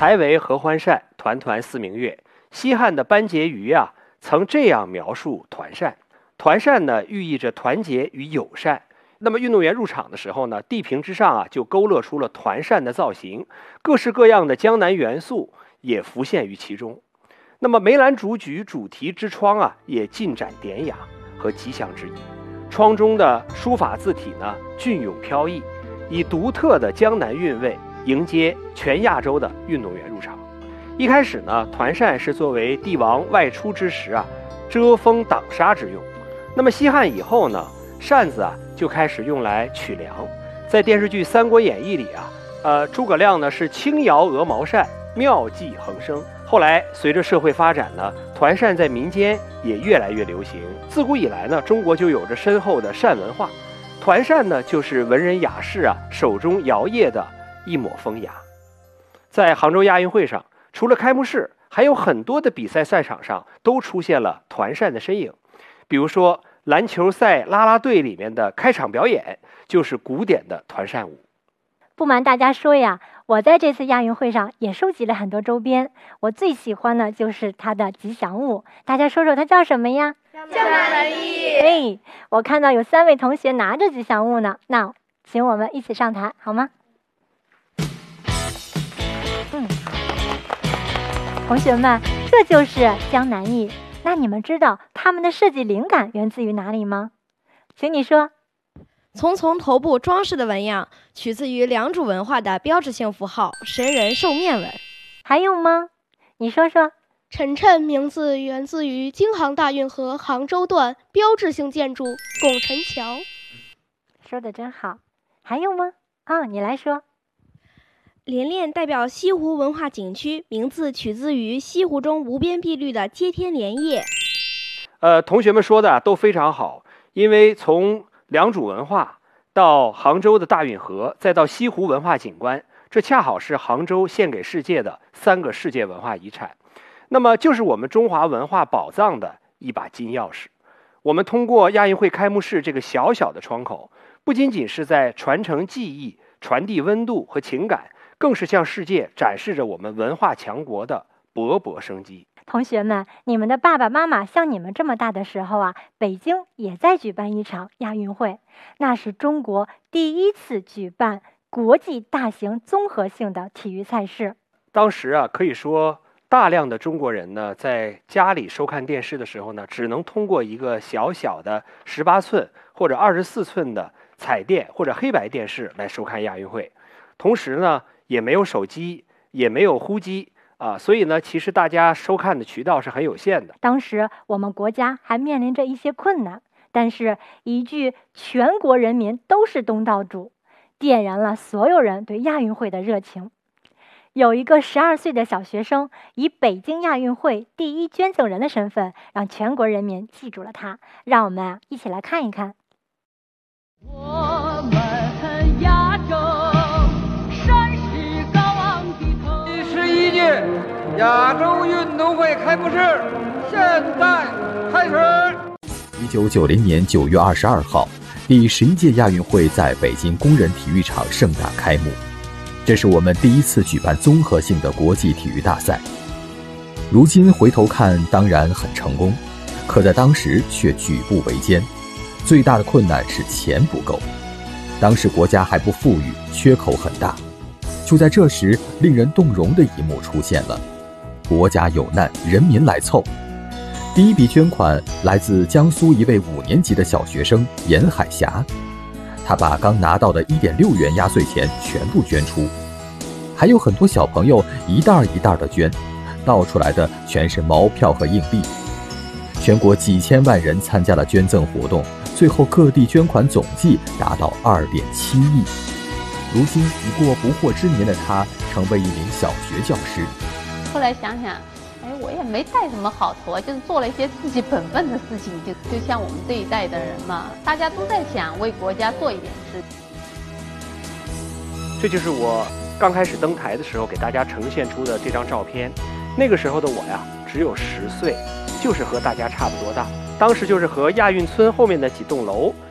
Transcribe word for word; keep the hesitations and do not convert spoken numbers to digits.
才为合欢扇，团团似明月。西汉的班婕妤啊，曾这样描述团扇。团扇呢，寓意着团结与友善。那么运动员入场的时候呢，地平之上啊，就勾勒出了团扇的造型，各式各样的江南元素也浮现于其中。那么梅兰竹菊主题之窗啊，也尽展典雅和吉祥之意。窗中的书法字体呢，隽永飘逸，以独特的江南韵味迎接全亚洲的运动员入场。一开始呢，团扇是作为帝王外出之时啊，遮风挡沙之用。那么西汉以后呢，扇子啊就开始用来取粮。在电视剧《三国演义》里啊，呃，诸葛亮呢是轻摇鹅毛扇，妙计横生。后来随着社会发展呢，团扇在民间也越来越流行。自古以来呢，中国就有着深厚的扇文化，团扇呢就是文人雅士啊手中摇曳的一抹风雅。在杭州亚运会上，除了开幕式，还有很多的比赛赛场上都出现了团扇的身影。比如说篮球赛啦啦队里面的开场表演就是古典的团扇舞。 不瞒大家说呀，我在这次亚运会上也收集了很多周边，我最喜欢的就是它的吉祥物。大家说说它叫什么呀？ 江南忆。 哎，我看到有三位同学拿着吉祥物呢，那请我们一起上台好吗？嗯，同学们，这就是江南忆。那你们知道他们的设计灵感源自于哪里吗？请你说。 丛丛头部装饰的纹样取自于良渚文化的标志性符号神人兽面纹。 还有吗？你说说。 晨晨名字源自于京杭大运河杭州段标志性建筑拱辰桥。 说的真好。还有吗？啊、哦，你来说。 连练代表西湖文化景区，名字取自于西湖中无边碧绿的接天莲叶。 呃，同学们说的都非常好，因为从良渚文化到杭州的大运河，再到西湖文化景观，这恰好是杭州献给世界的三个世界文化遗产。那么就是我们中华文化宝藏的一把金钥匙。我们通过亚运会开幕式这个小小的窗口，不仅仅是在传承技艺、传递温度和情感，更是向世界展示着我们文化强国的勃勃生机。 同学们，你们的爸爸妈妈像你们这么大的时候啊，北京也在举办一场亚运会，那是中国第一次举办国际大型综合性的体育赛事。 当时啊，可以说大量的中国人呢，在家里收看电视的时候呢，只能通过一个小小的十八寸或者二十四寸的彩电或者黑白电视来收看亚运会。同时呢，也没有手机，也没有呼机。啊，所以呢，其实大家收看的渠道是很有限的。 当时我们国家还面临着一些困难，但是一句“全国人民都是东道主”，点燃了所有人对亚运会的热情。有一个十二岁的小学生以北京亚运会第一捐赠人的身份，让全国人民记住了他。让我们啊一起来看一看。 我们亚洲山势高昂的头。 第十一届亚洲运动会开幕式现在开始。 一九九零年九月二十二号，第十一届亚运会在北京工人体育场盛大开幕。这是我们第一次举办综合性的国际体育大赛。如今回头看，当然很成功，可在当时却举步维艰。最大的困难是钱不够，当时国家还不富裕，缺口很大。就在这时，令人动容的一幕出现了：国家有难，人民来凑。第一笔捐款来自江苏一位五年级的小学生严海霞，他把刚拿到的一点六元压岁钱全部捐出，还有很多小朋友一袋一袋的捐，倒出来的全是毛票和硬币。全国几千万人参加了捐赠活动，最后各地捐款总计达到二点七亿。如今已过不惑之年的他，成为一名小学教师。 后来想想，哎，我也没带什么好头啊，就是做了一些自己本分的事情，就就像我们这一代的人嘛，大家都在想为国家做一点事。 这就是我刚开始登台的时候给大家呈现出的这张照片。那个时候的我呀，只有十岁，就是和大家差不多大。当时就是和亚运村后面的几栋楼